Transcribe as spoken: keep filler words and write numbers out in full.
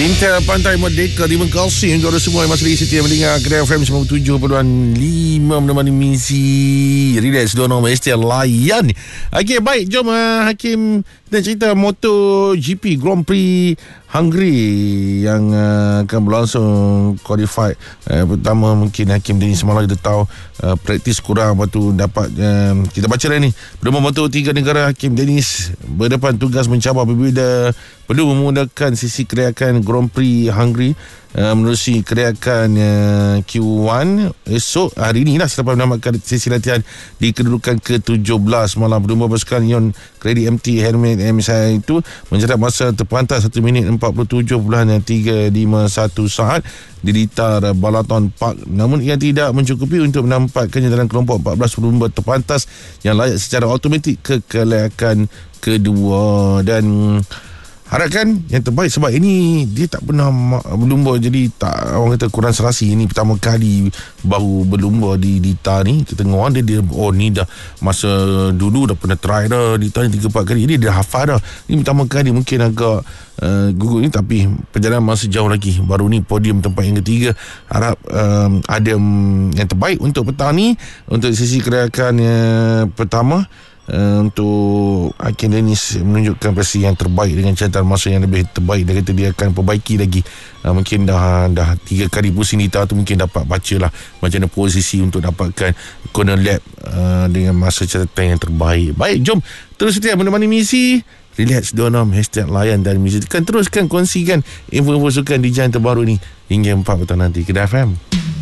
Cinta Pantai Merdeka, terima kasih kepada semua yang masih setia mendengar Kedai F M sembilan puluh tujuh perpuluhan lima menemani misi Relax Dono Mesti Layan. Okey, baik, jom uh, Hakim kita cerita MotoGP Grand Prix Hungary yang uh, akan berlangsung qualified. Uh, pertama mungkin Hakim Dennis semalam kita tahu uh, praktis kurang, lepas tu dapat uh, kita baca lah ni Bermula Moto tiga negara Hakim Dennis berdepan tugas mencabar apabila perlu memudahkan sisi keriakan Grand Prix Hungary uh, menerusi keriakan uh, Q satu esok hari ni lah selepas menamatkan sesi latihan di kedudukan ke tujuh belas malam. Berdua pasukan Ion Credit M T Hermit M S I itu mencatat masa terpantas satu minit empat puluh tujuh tiga lima satu saat di litar Balaton Park, namun ia tidak mencukupi untuk menampakkannya dalam kelompok empat belas pelumba terpantas yang layak secara automatik ke kelayakan kedua. Dan harapkan yang terbaik, sebab ini dia tak pernah berlumba, jadi tak, orang kata kurang serasi. Ini pertama kali baru berlumba di Dita ni. Kita tengok dia, dia oh ni dah masa dulu dah pernah try dah Dita ni tiga empat kali, ini dia hafal dah. Ini pertama kali, mungkin agak uh, gugur ni, tapi perjalanan masih jauh lagi. Baru ni podium tempat yang ketiga. Harap um, ada um, yang terbaik untuk petang ni, untuk sesi kerayakan uh, pertama. Uh, untuk Hakim Dennis menunjukkan prestasi yang terbaik dengan catatan masa yang lebih terbaik. Dia kata dia akan perbaiki lagi. uh, Mungkin dah dah tiga kali pusing Dita tu, mungkin dapat baca lah macam mana posisi untuk dapatkan corner lap uh, dengan masa catatan yang terbaik. Baik, jom terus setia menemani misi Relax Donom Hashtag Layan dan misi. Kan teruskan kongsikan info-info sukan di jam terbaru ni hingga empat petang nanti. Kedai F M.